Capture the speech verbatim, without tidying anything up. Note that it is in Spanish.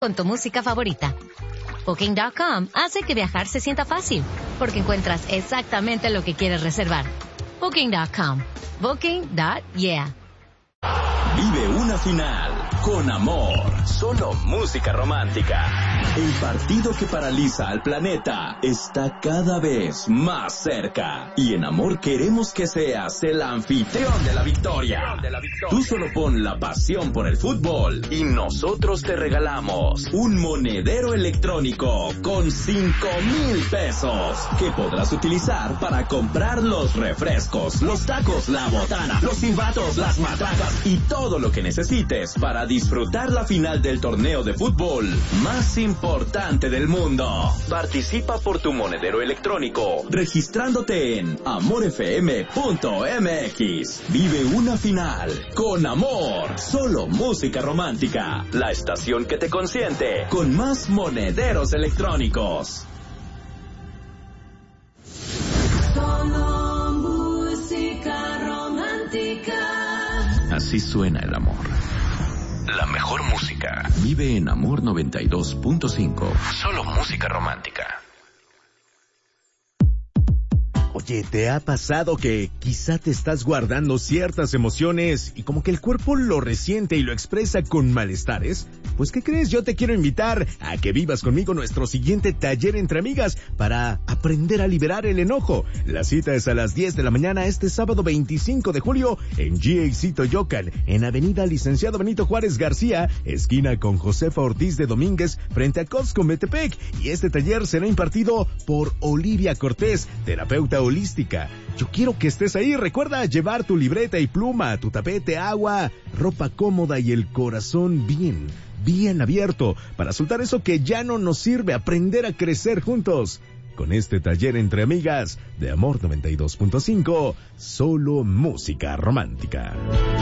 con tu música favorita. Booking punto com hace que viajar se sienta fácil, porque encuentras exactamente lo que quieres reservar. Booking punto com. Booking. Yeah. Vive una final con amor. Solo música romántica. El partido que paraliza al planeta está cada vez más cerca. Y en Amor queremos que seas el anfitrión de la victoria. Tú solo pon la pasión por el fútbol y nosotros te regalamos un monedero electrónico con cinco mil pesos que podrás utilizar para comprar los refrescos, los tacos, la botana, los silbatos, las matracas y todo lo que necesites para disfrutar la final del torneo de fútbol más importante del mundo. Participa por tu monedero electrónico registrándote en amor f m punto m x. Vive una final con amor. Solo música romántica. La estación que te consiente con más monederos electrónicos. Solo música romántica. Así suena el amor. La mejor música vive en Amor noventa y dos punto cinco. Solo música romántica. Oye, ¿te ha pasado que quizá te estás guardando ciertas emociones y como que el cuerpo lo resiente y lo expresa con malestares? Pues, ¿qué crees? Yo te quiero invitar a que vivas conmigo nuestro siguiente taller entre amigas para aprender a liberar el enojo. La cita es a las diez de la mañana este sábado veinticinco de julio en G A C Toyocan, en Avenida Licenciado Benito Juárez García, esquina con Josefa Ortiz de Domínguez, frente a Costco Metepec. Y este taller será impartido por Olivia Cortés, terapeuta holística. Yo quiero que estés ahí. Recuerda llevar tu libreta y pluma, tu tapete, agua, ropa cómoda y el corazón bien, bien abierto para soltar eso que ya no nos sirve, aprender a crecer juntos. Con este taller entre amigas de Amor noventa y dos punto cinco, solo música romántica.